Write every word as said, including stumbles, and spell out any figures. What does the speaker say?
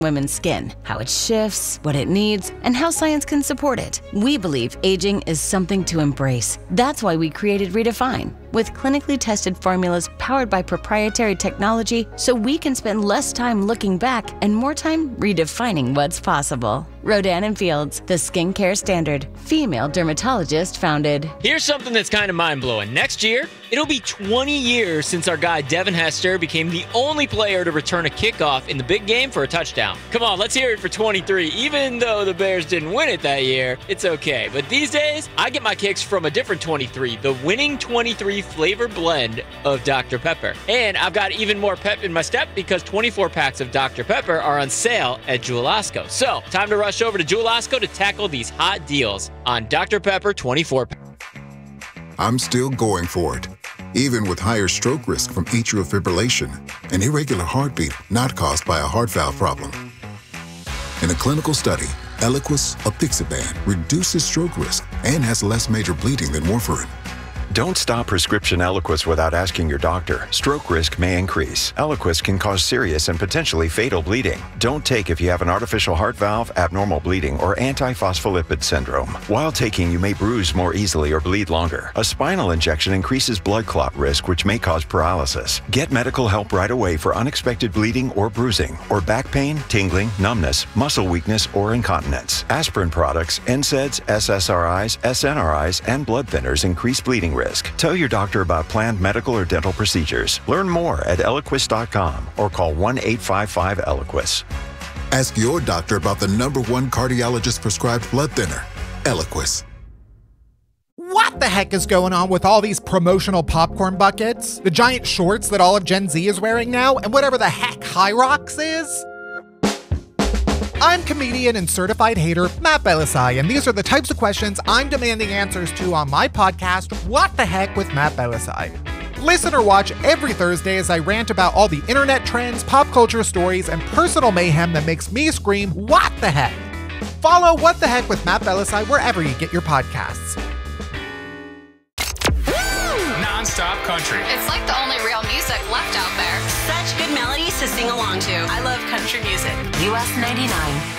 women's skin, how it shifts, what it needs, and how science can support it. We believe aging is something to embrace. That's why we created Redefine, with clinically tested formulas powered by proprietary technology so we can spend less time looking back and more time redefining what's possible. Rodan and Fields, the skincare standard. Female dermatologist founded. Here's something that's kind of mind-blowing. Next year, it'll be twenty years since our guy Devin Hester became the only player to return a kickoff in the big game for a touchdown. Come on, let's hear it for twenty-three. Even though the Bears didn't win it that year, it's okay. But these days, I get my kicks from a different twenty-three, the winning twenty-three flavor blend of Doctor Pepper. And I've got even more pep in my step because twenty-four packs of Doctor Pepper are on sale at Jewel Osco. So, time to rush over to Jewel Osco to tackle these hot deals on Doctor Pepper twenty-four packs. I'm still going for it, even with higher stroke risk from atrial fibrillation, an irregular heartbeat not caused by a heart valve problem. In a clinical study, Eliquis apixaban reduces stroke risk and has less major bleeding than warfarin. Don't stop prescription Eliquis without asking your doctor. Stroke risk may increase. Eliquis can cause serious and potentially fatal bleeding. Don't take if you have an artificial heart valve, abnormal bleeding, or antiphospholipid syndrome. While taking, you may bruise more easily or bleed longer. A spinal injection increases blood clot risk, which may cause paralysis. Get medical help right away for unexpected bleeding or bruising, or back pain, tingling, numbness, muscle weakness, or incontinence. Aspirin products, N SAIDs, S S R Is, S N R Is, and blood thinners increase bleeding risk. Risk. Tell your doctor about planned medical or dental procedures. Learn more at Eliquis dot com or call one eight five five Eliquis. Ask your doctor about the number one cardiologist-prescribed blood thinner, Eliquis. What the heck is going on with all these promotional popcorn buckets? The giant shorts that all of Gen Z is wearing now, and whatever the heck High Rocks is? I'm comedian and certified hater Matt Belisai, and these are the types of questions I'm demanding answers to on my podcast, What the Heck with Matt Belisai. Listen or watch every Thursday as I rant about all the internet trends, pop culture stories, and personal mayhem that makes me scream, what the heck? Follow What the Heck with Matt Belisai wherever you get your podcasts. Non-stop country. It's like the only real music left out there. Such good melodies to sing along to. I love country music. U S ninety-nine.